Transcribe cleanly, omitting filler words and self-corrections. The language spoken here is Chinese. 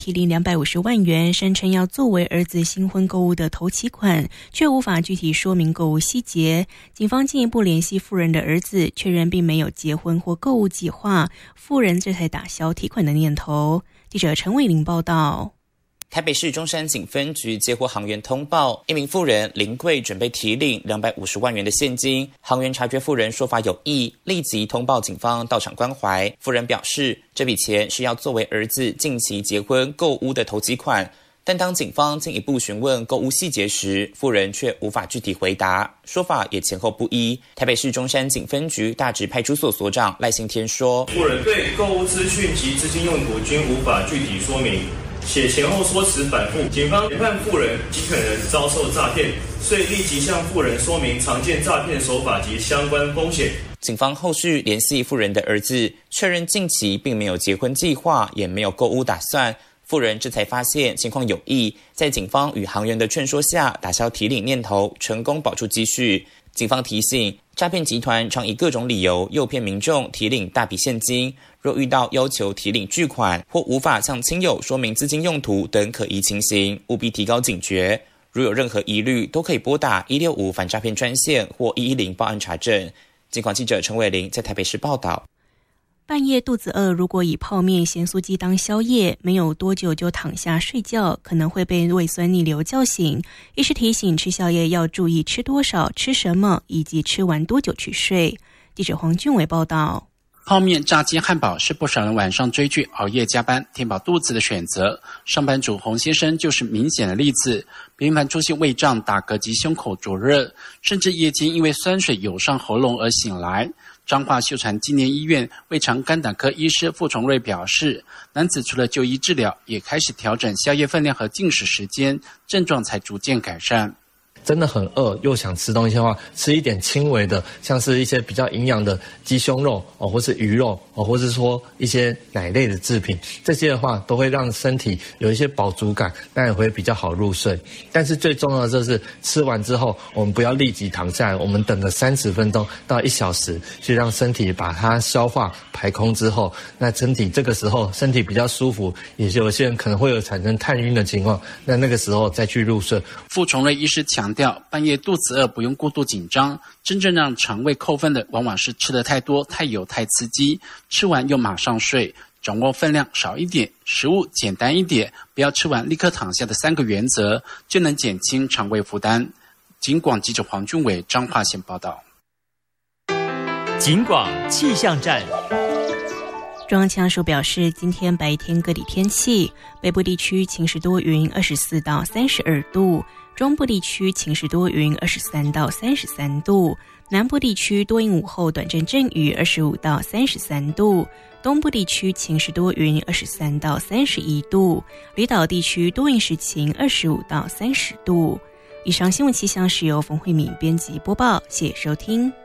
提领250万元，声称要作为儿子新婚购物的头期款，却无法具体说明购物细节。警方进一步联系妇人的儿子，确认并没有结婚或购物计划，妇人这才打消提款的念头。记者陈伟玲报道。 台北市中山警分局接获行员通报，一名妇人临柜准备提领250万元的现金，行员察觉妇人说法有异，立即通报警方到场关怀。妇人表示，这笔钱是要作为儿子近期结婚购屋的头期款，但当警方进一步询问购屋细节时，妇人却无法具体回答，说法也前后不一。台北市中山警分局大直派出所所长赖新天说， 妇人对购屋资讯及资金用途均无法具体说明，且前后说辞反复，警方研判妇人极可能遭受诈骗，遂立即向妇人说明常见诈骗手法及相关风险。 警方后续联系妇人的儿子，确认近期并没有结婚计划，也没有购屋打算。妇人这才发现情况有异，在警方与行员的劝说下，打消提领念头，成功保住积蓄。警方提醒，诈骗集团常以各种理由诱骗民众提领大笔现金，若遇到要求提领巨款或无法向亲友说明资金用途等可疑情形，务必提高警觉。如有任何疑虑，都可以拨打165反诈骗专线或110报案查证。警广记者陈伟玲在台北市报道。 半夜肚子饿，如果以泡面、咸酥鸡当宵夜，没有多久就躺下睡觉，可能会被胃酸逆流叫醒。医师提醒，吃宵夜要注意吃多少、吃什么，以及吃完多久去睡。记者黄俊伟报道。 泡面、炸鸡、汉堡是不少人晚上追剧、熬夜加班填饱肚子的选择。上班族洪先生就是明显的例子，频繁出现胃胀、打嗝及胸口灼热，甚至夜间因为酸水涌上喉咙而醒来。彰化秀传纪念医院胃肠肝胆科医师傅崇瑞表示，男子除了就医治疗，也开始调整宵夜分量和进食时间，症状才逐渐改善。 真的很饿又想吃东西的话，吃一点轻微的，像是一些比较营养的鸡胸肉或是鱼肉或是说一些奶类的制品，这些的话都会让身体有一些饱足感，那也会比较好入睡。但是最重要的就是吃完之后，我们不要立即躺下来，我们等了30分钟到1小时，去让身体把它消化排空之后，那身体这个时候身体比较舒服，也就有些人可能会有产生探晕的情况，那个时候再去入睡。 傅崇瑞医师强调，半夜肚子饿不用过度紧张，真正让肠胃扣分的往往是吃得太多、太油、太刺激，吃完又马上睡，掌握分量少一点，食物简单一点，不要吃完立刻躺下的3个原则，就能减轻肠胃负担。警广记者黄俊伟彰化县报道。 警广气象站。 中央气象署表示，今天白天各地天气，北部地区晴时多云，24到32度；中部地区晴时多云，23到33度；南部地区多云午后短暂阵雨，25到33度；东部地区晴时多云，23到31度；离岛地区多云时晴，25到30度。以上新闻气象是由冯慧敏编辑播报，谢谢收听。